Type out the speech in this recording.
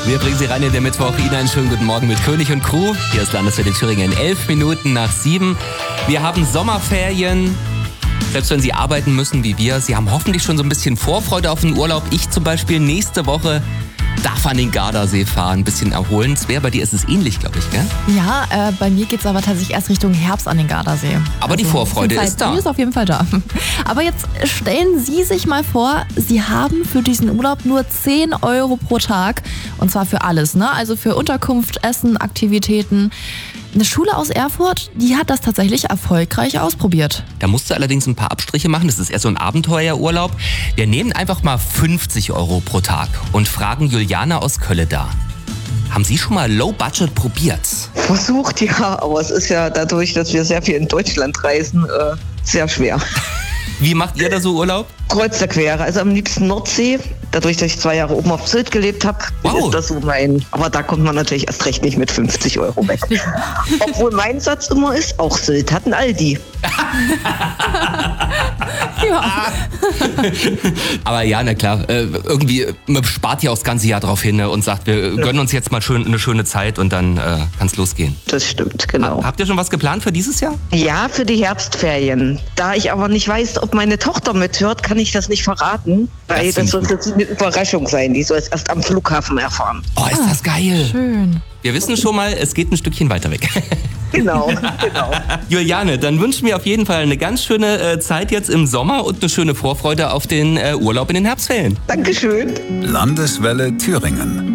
Wir bringen Sie rein in den Mittwoch. Ihnen einen schönen guten Morgen mit König und Crew. Hier ist Landeswelle Thüringen, 11 Minuten nach 7. Wir haben Sommerferien. Selbst wenn Sie arbeiten müssen wie wir, Sie haben hoffentlich schon so ein bisschen Vorfreude auf den Urlaub. Ich zum Beispiel nächste Woche darf an den Gardasee fahren, ein bisschen erholen. Svea, bei dir ist es ähnlich, glaube ich, gell? Ja, bei mir geht es aber tatsächlich erst Richtung Herbst an den Gardasee. Aber die Vorfreude ist da. Die ist auf jeden Fall da. Aber jetzt stellen Sie sich mal vor, Sie haben für diesen Urlaub nur 10 Euro pro Tag. Und zwar für alles, ne? Also für Unterkunft, Essen, Aktivitäten. Eine Schule aus Erfurt, die hat das tatsächlich erfolgreich ausprobiert. Da musst du allerdings ein paar Abstriche machen. Das ist eher so ein Abenteuerurlaub. Wir nehmen einfach mal 50 Euro pro Tag und fragen Juliane aus Kölleda. Haben Sie schon mal Low Budget probiert? Versucht, ja, aber es ist ja dadurch, dass wir sehr viel in Deutschland reisen, sehr schwer. Wie macht ihr da so Urlaub? Kreuz der Quere, also am liebsten Nordsee. Dadurch, dass ich 2 Jahre oben auf Sylt gelebt habe, Wow. ist das so mein. Aber da kommt man natürlich erst recht nicht mit 50 Euro weg. Obwohl mein Satz immer ist, auch Sylt hat ein Aldi. Ja. Aber ja, na klar, irgendwie, man spart ja auch das ganze Jahr drauf hin, ne, und sagt, wir gönnen uns jetzt mal eine schöne Zeit und dann kann es losgehen. Das stimmt, genau. Habt ihr schon was geplant für dieses Jahr? Ja, für die Herbstferien. Da ich aber nicht weiß, ob meine Tochter mithört, kann ich das nicht verraten. Weil Das das find soll ich jetzt eine Überraschung sein. Die soll es erst am Flughafen erfahren. Oh, ist das geil. Schön. Wir wissen schon mal, es geht ein Stückchen weiter weg. Genau, genau. Juliane, dann wünschen wir auf jeden Fall eine ganz schöne Zeit jetzt im Sommer und eine schöne Vorfreude auf den Urlaub in den Herbstferien. Dankeschön. Landeswelle Thüringen.